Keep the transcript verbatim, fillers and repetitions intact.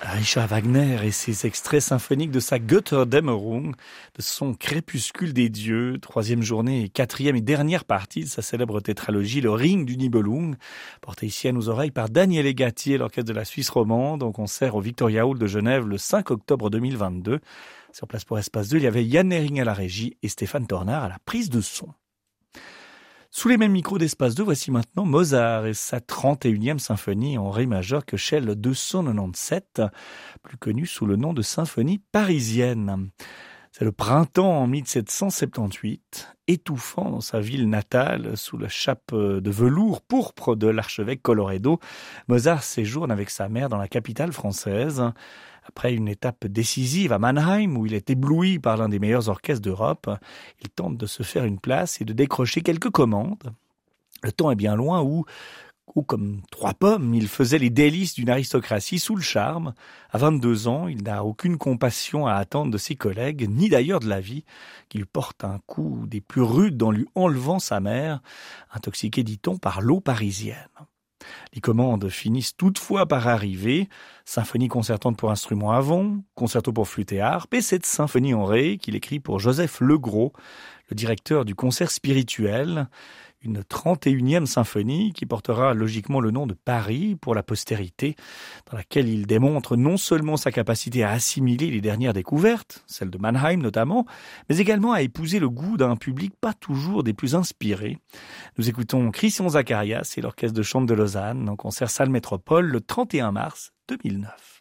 Richard Wagner et ses extraits symphoniques de sa Götterdämmerung, de son Crépuscule des dieux, troisième journée et quatrième et dernière partie de sa célèbre tétralogie Le Ring du Nibelung, portée ici à nos oreilles par Daniele Gatti et l'orchestre de la Suisse romande, en concert au Victoria Hall de Genève le cinq octobre deux mille vingt-deux. Sur place pour Espace deux, il y avait Yann Hering à la régie et Stéphane Tornard à la prise de son. Sous les mêmes micros d'Espace deux, voici maintenant Mozart et sa trente et unième symphonie en ré majeur que Shell deux cent quatre-vingt-dix-sept, plus connue sous le nom de symphonie parisienne. C'est le printemps en mille sept cent soixante-dix-huit, étouffant dans sa ville natale, sous la chape de velours pourpre de l'archevêque Colloredo, Mozart séjourne avec sa mère dans la capitale française. Après une étape décisive à Mannheim, où il est ébloui par l'un des meilleurs orchestres d'Europe, il tente de se faire une place et de décrocher quelques commandes. Le temps est bien loin où, où comme trois pommes, il faisait les délices d'une aristocratie sous le charme. À vingt-deux ans, il n'a aucune compassion à attendre de ses collègues, ni d'ailleurs de la vie, qui lui porte un coup des plus rudes en lui enlevant sa mère, intoxiquée, dit-on, par l'eau parisienne. Les commandes finissent toutefois par arriver. Symphonie concertante pour instruments à vent, concerto pour flûte et harpe, et cette symphonie en ré qu'il écrit pour Joseph Legros, le directeur du concert spirituel. Une trente et unième symphonie qui portera logiquement le nom de Paris pour la postérité, dans laquelle il démontre non seulement sa capacité à assimiler les dernières découvertes, celles de Mannheim notamment, mais également à épouser le goût d'un public pas toujours des plus inspirés. Nous écoutons Christian Zacharias et l'Orchestre de Chambre de Lausanne en concert Salle Métropole le trente et un mars deux mille neuf.